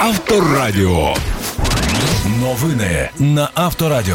Авторадіо. Новини на Авторадіо.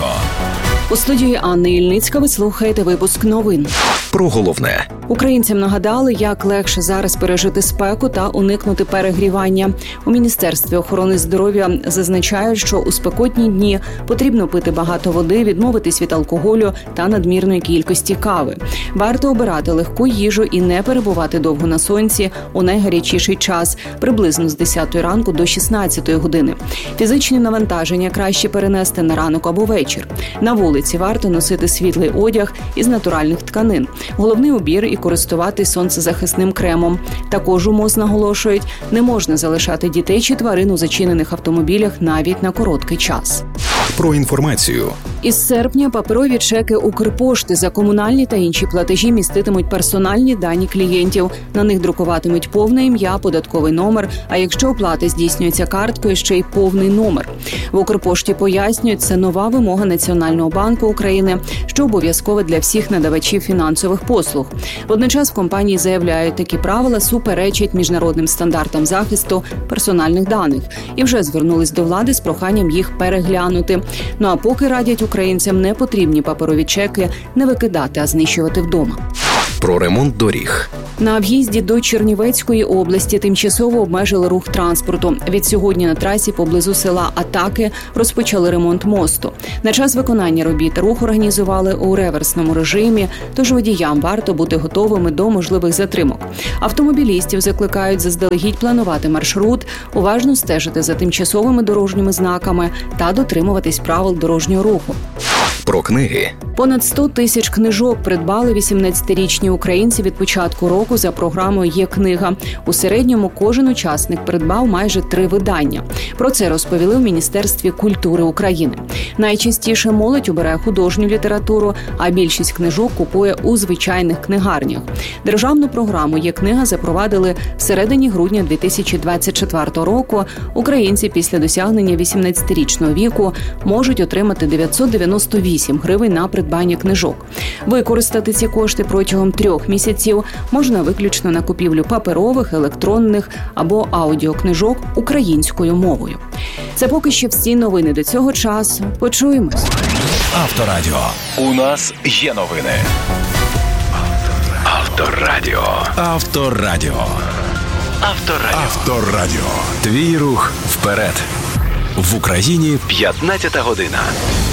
У студії Анни Ільницька ви слухаєте випуск новин. Про головне. Українцям нагадали, як легше зараз пережити спеку та уникнути перегрівання. У Міністерстві охорони здоров'я зазначають, що у спекотні дні потрібно пити багато води, відмовитись від алкоголю та надмірної кількості кави. Варто обирати легку їжу і не перебувати довго на сонці у найгарячіший час, приблизно з 10 ранку до 16 години. Фізичні навантаження краще перенести на ранок або вечір. На вулиці варто носити світлий одяг із натуральних тканин, головний убір і користуватись сонцезахисним кремом. Також у МОЗ наголошують, не можна залишати дітей чи тварин у зачинених автомобілях навіть на короткий час. Про інформацію. Із серпня паперові чеки Укрпошти за комунальні та інші платежі міститимуть персональні дані клієнтів. На них друкуватимуть повне ім'я, податковий номер, а якщо оплата здійснюється карткою, ще й повний номер. В Укрпошті пояснюють, це нова вимога Національного банку України, що обов'язкова для всіх надавачів фінансових послуг. Водночас в компанії заявляють, такі правила суперечать міжнародним стандартам захисту персональних даних і вже звернулись до влади з проханням їх переглянути. Ну а поки радять українцям не потрібні паперові чеки не викидати, а знищувати вдома. Про ремонт доріг. На в'їзді до Чернівецької області тимчасово обмежили рух транспорту. Від сьогодні на трасі поблизу села Атаки розпочали ремонт мосту. На час виконання робіт рух організували у реверсному режимі, тож водіям варто бути готовими до можливих затримок. Автомобілістів закликають заздалегідь планувати маршрут, уважно стежити за тимчасовими дорожніми знаками та дотримуватись правил дорожнього руху. Про книги. Понад 100 тисяч книжок придбали 18-річні українці від початку року за програмою «Є-книга». У середньому кожен учасник придбав майже 3 видання. Про це розповіли в Міністерстві культури України. Найчастіше молодь обирає художню літературу, а більшість книжок купує у звичайних книгарнях. Державну програму «Є-книга» запровадили в середині грудня 2024 року. Українці після досягнення 18-річного віку можуть отримати 998 гривень на придбання книжок. Використати ці кошти протягом 3 місяців можна виключно на купівлю паперових, електронних або аудіокнижок українською мовою. Це поки що всі новини до цього часу. Почуємось. Авторадіо. У нас є новини. Авторадіо. Авторадіо. Авторадіо. Авторадіо. Твій рух вперед. В Україні 15 година.